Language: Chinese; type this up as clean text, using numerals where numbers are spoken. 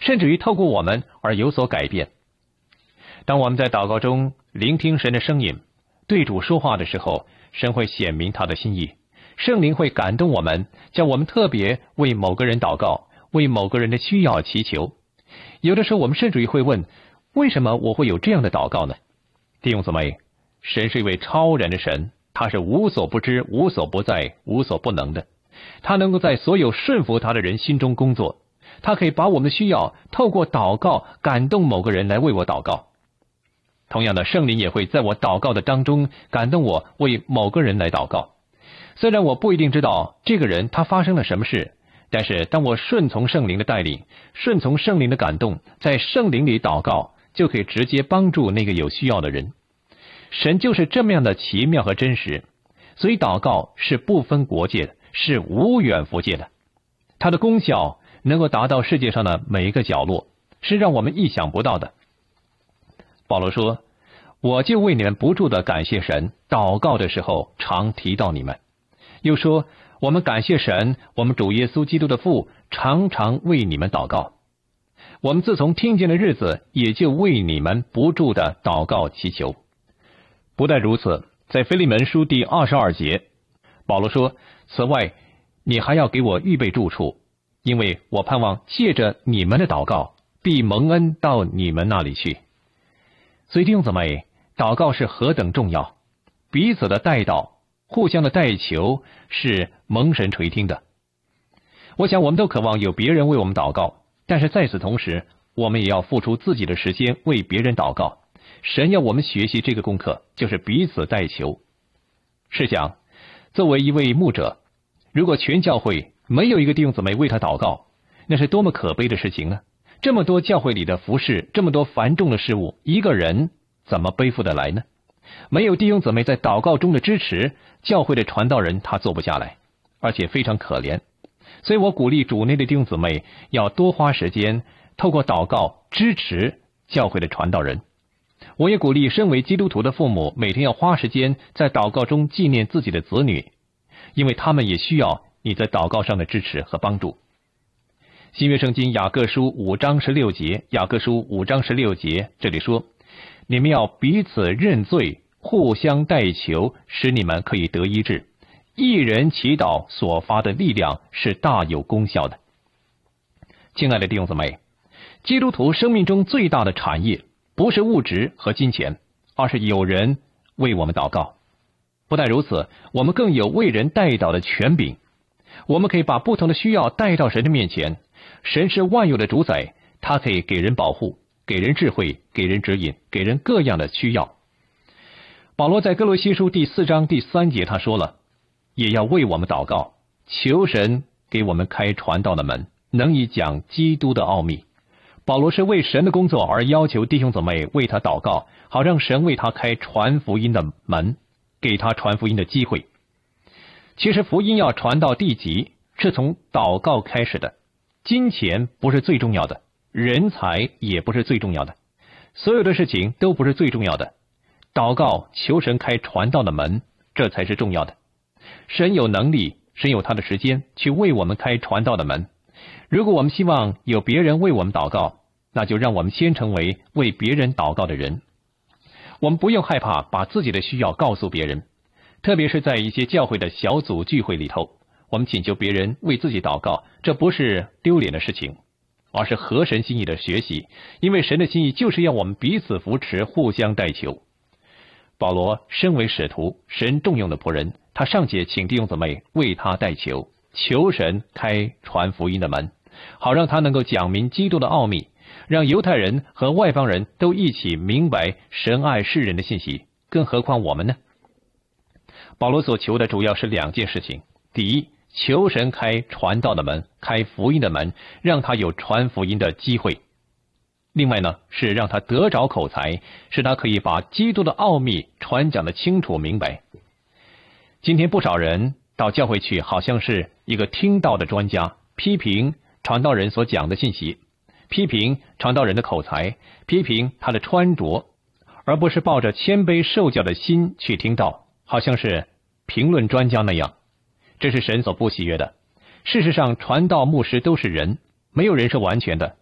甚至于透过我们而有所改变。当我们在祷告中聆听神的声音，对主说话的时候，神会显明他的心意，圣灵会感动我们，叫我们特别为某个人祷告，为某个人的需要祈求。有的时候我们甚至于会问，为什么我会有这样的祷告呢？弟兄姊妹，神是一位超然的神，他是无所不知、无所不在、无所不能的，他能够在所有顺服他的人心中工作，他可以把我们的需要透过祷告感动某个人来为我祷告。同样的，圣灵也会在我祷告的当中感动我为某个人来祷告。虽然我不一定知道这个人他发生了什么事，但是当我顺从圣灵的带领，顺从圣灵的感动，在圣灵里祷告，就可以直接帮助那个有需要的人。神就是这么样的奇妙和真实，所以祷告是不分国界的，是无远弗届的。它的功效能够达到世界上的每一个角落，是让我们意想不到的。保罗说，我就为你们不住的感谢神，祷告的时候常提到你们。又说，我们感谢神，我们主耶稣基督的父常常为你们祷告。我们自从听见的日子，也就为你们不住的祷告祈求。不但如此，在腓利门书第22节，保罗说，此外，你还要给我预备住处，因为我盼望借着你们的祷告，必蒙恩到你们那里去。所以弟兄姊妹，祷告是何等重要，彼此的代祷，互相的代求，是蒙神垂听的。我想我们都渴望有别人为我们祷告，但是在此同时，我们也要付出自己的时间为别人祷告。神要我们学习这个功课，就是彼此代求。试想，作为一位牧者，如果全教会没有一个弟兄姊妹为他祷告，那是多么可悲的事情呢？这么多教会里的服事，这么多繁重的事物，一个人怎么背负得来呢？没有弟兄姊妹在祷告中的支持，教会的传道人他做不下来，而且非常可怜。所以我鼓励主内的弟兄姊妹要多花时间，透过祷告支持教会的传道人。我也鼓励身为基督徒的父母，每天要花时间在祷告中纪念自己的子女，因为他们也需要你在祷告上的支持和帮助。新约圣经雅各书5章16节，雅各书5章16节这里说，你们要彼此认罪，互相代求，使你们可以得医治。一人祈祷所发的力量是大有功效的。亲爱的弟兄姊妹，基督徒生命中最大的产业不是物质和金钱，而是有人为我们祷告。不但如此，我们更有为人代祷的权柄。我们可以把不同的需要带到神的面前，神是万有的主宰，他可以给人保护，给人智慧，给人指引，给人各样的需要。保罗在哥罗西书第4章第3节他说了，也要为我们祷告，求神给我们开传道的门，能以讲基督的奥秘。保罗是为神的工作而要求弟兄姊妹为他祷告，好让神为他开传福音的门，给他传福音的机会。其实福音要传到地极，是从祷告开始的。金钱不是最重要的，人才也不是最重要的，所有的事情都不是最重要的。祷告求神开传道的门，这才是重要的。神有能力，神有他的时间去为我们开传道的门。如果我们希望有别人为我们祷告，那就让我们先成为为别人祷告的人。我们不用害怕把自己的需要告诉别人，特别是在一些教会的小组聚会里头，我们请求别人为自己祷告，这不是丢脸的事情，而是合神心意的学习，因为神的心意就是要我们彼此扶持，互相代求。保罗身为使徒，神重用的仆人，他尚且请弟兄姊妹为他代求，求神开传福音的门，好让他能够讲明基督的奥秘，让犹太人和外邦人都一起明白神爱世人的信息，更何况我们呢？保罗所求的主要是2件事情。第一，求神开传道的门，开福音的门，让他有传福音的机会。另外呢，是让他得着口才，使他可以把基督的奥秘传讲得清楚明白。今天不少人到教会去，好像是一个听道的专家，批评传道人所讲的信息，批评传道人的口才，批评他的穿着，而不是抱着谦卑受教的心去听道，好像是评论专家那样。这是神所不喜悦的。事实上，传道牧师都是人，没有人是完全的，